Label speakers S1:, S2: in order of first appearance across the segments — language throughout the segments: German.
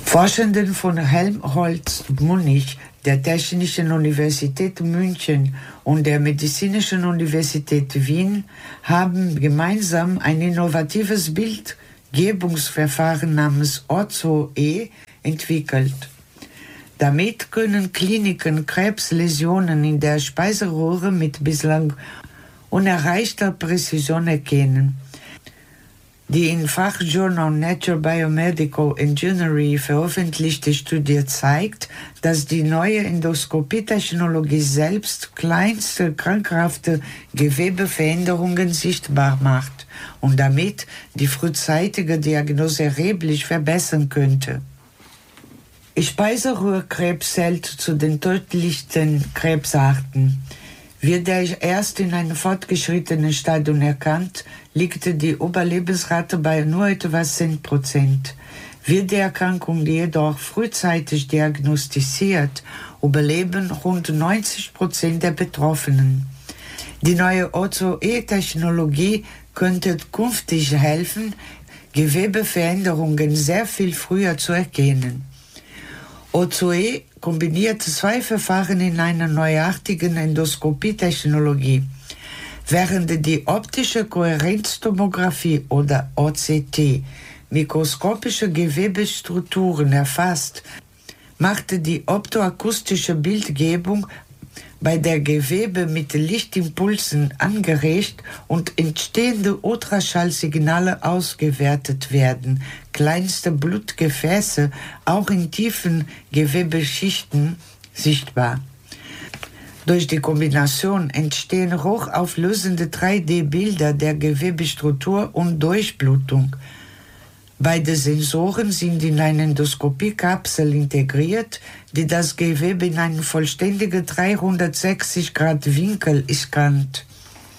S1: Forschenden von Helmholtz-Munich, der Technischen Universität München und der Medizinischen Universität Wien haben gemeinsam ein innovatives Bildgebungsverfahren namens Ortho-E entwickelt. Damit können Kliniken Krebsläsionen in der Speiseröhre mit bislang unerreichter Präzision erkennen. Die im Fachjournal Nature Biomedical Engineering veröffentlichte Studie zeigt, dass die neue Endoskopietechnologie selbst kleinste krankhafte Gewebeveränderungen sichtbar macht und damit die frühzeitige Diagnose erheblich verbessern könnte. Speiseröhrkrebs zählt zu den tödlichsten Krebsarten. Wird er erst in einem fortgeschrittenen Stadium erkannt, liegt die Überlebensrate bei nur etwa 10%. Wird die Erkrankung jedoch frühzeitig diagnostiziert, überleben rund 90% der Betroffenen. Die neue Ortho-E-Technologie könnte künftig helfen, Gewebeveränderungen sehr viel früher zu erkennen. Ortho-E kombiniert zwei Verfahren in einer neuartigen Endoskopietechnologie. Während die optische Kohärenztomographie oder OCT mikroskopische Gewebestrukturen erfasst, machte die optoakustische Bildgebung, bei der Gewebe mit Lichtimpulsen angeregt und entstehende Ultraschallsignale ausgewertet werden, kleinste Blutgefäße auch in tiefen Gewebeschichten sichtbar. Durch die Kombination entstehen hochauflösende 3D-Bilder der Gewebestruktur und Durchblutung. Beide Sensoren sind in eine Endoskopiekapsel integriert, die das Gewebe in einen vollständigen 360-Grad-Winkel scannt.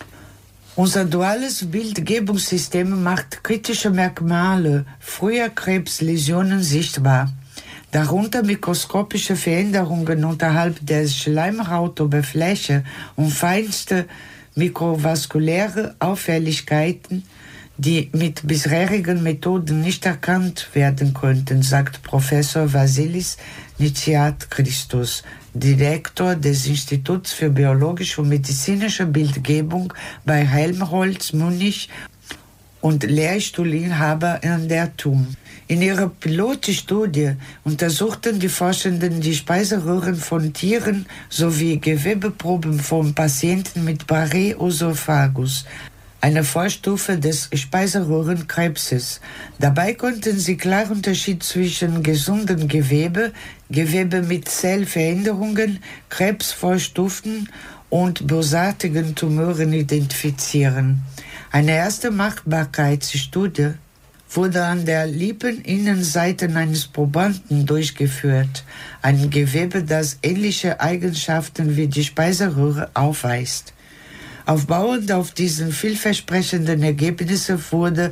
S1: Unser duales Bildgebungssystem macht kritische Merkmale früher Krebsläsionen sichtbar, darunter mikroskopische Veränderungen unterhalb der Schleimhautoberfläche und feinste mikrovaskuläre Auffälligkeiten, die mit bisherigen Methoden nicht erkannt werden könnten, sagt Professor Vasilis Nitsiat-Christos, Direktor des Instituts für biologische und medizinische Bildgebung bei Helmholtz Munich und Lehrstuhlinhaber an der TUM. In ihrer Pilotstudie untersuchten die Forschenden die Speiseröhren von Tieren sowie Gewebeproben von Patienten mit Barré-Esophagus, eine Vorstufe des Speiseröhrenkrebses. Dabei konnten sie klar Unterschied zwischen gesundem Gewebe, Gewebe mit Zellveränderungen, Krebsvorstufen und bösartigen Tumoren identifizieren. Eine erste Machbarkeitsstudie wurde an der Lippeninnenseite eines Probanden durchgeführt, ein Gewebe, das ähnliche Eigenschaften wie die Speiseröhre aufweist. Aufbauend auf diesen vielversprechenden Ergebnissen wurde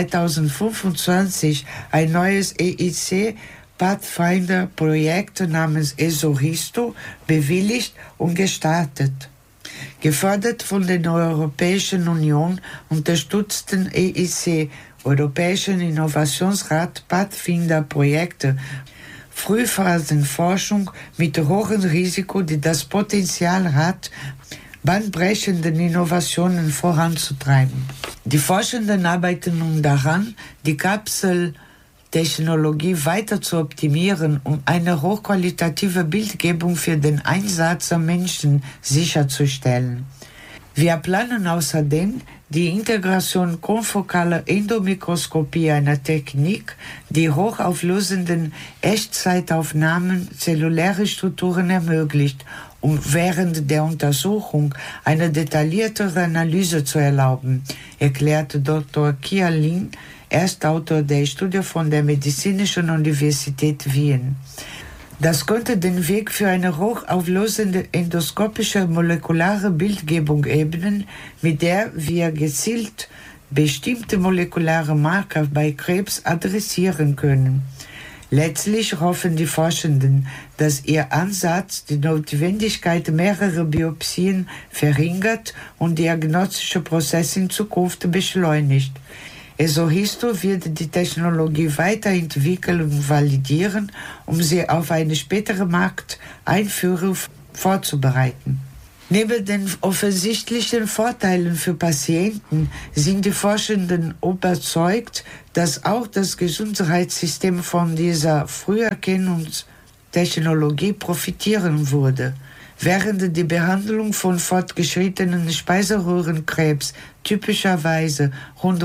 S1: 2025 ein neues EIC-Pathfinder-Projekt namens ESOHISTO bewilligt und gestartet. Gefördert von der Europäischen Union unterstützten EIC, Europäischen Innovationsrat, Pathfinder-Projekte, Frühphasenforschung mit hohem Risiko, die das Potenzial hat, bahnbrechenden Innovationen voranzutreiben. Die Forschenden arbeiten nun daran, die Kapseltechnologie weiter zu optimieren, um eine hochqualitative Bildgebung für den Einsatz am Menschen sicherzustellen. Wir planen außerdem die Integration konfokaler Endomikroskopie, einer Technik, die hochauflösenden Echtzeitaufnahmen zelluläre Strukturen ermöglicht, um während der Untersuchung eine detailliertere Analyse zu erlauben, erklärte Dr. Kia Lin, Erstautor der Studie von der Medizinischen Universität Wien. Das könnte den Weg für eine hochauflösende endoskopische molekulare Bildgebung ebnen, mit der wir gezielt bestimmte molekulare Marker bei Krebs adressieren können. Letztlich hoffen die Forschenden, dass ihr Ansatz die Notwendigkeit mehrerer Biopsien verringert und diagnostische Prozesse in Zukunft beschleunigt. ESOHISTO wird die Technologie weiterentwickeln und validieren, um sie auf eine spätere Markteinführung vorzubereiten. Neben den offensichtlichen Vorteilen für Patienten sind die Forschenden überzeugt, dass auch das Gesundheitssystem von dieser Früherkennungstechnologie profitieren würde. Während die Behandlung von fortgeschrittenen Speiseröhrenkrebs typischerweise rund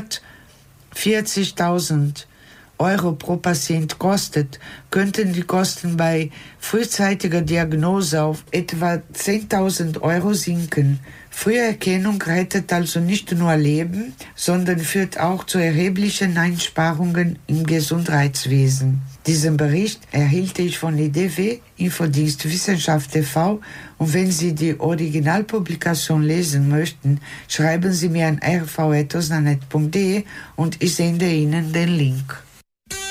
S1: 140.000 Euro pro Patient kostet, könnten die Kosten bei frühzeitiger Diagnose auf etwa 10.000 Euro sinken. Früherkennung rettet also nicht nur Leben, sondern führt auch zu erheblichen Einsparungen im Gesundheitswesen. Diesen Bericht erhielt ich von IDW, Infodienst Wissenschaft TV, und wenn Sie die Originalpublikation lesen möchten, schreiben Sie mir an rv@osnanet.de und ich sende Ihnen den Link.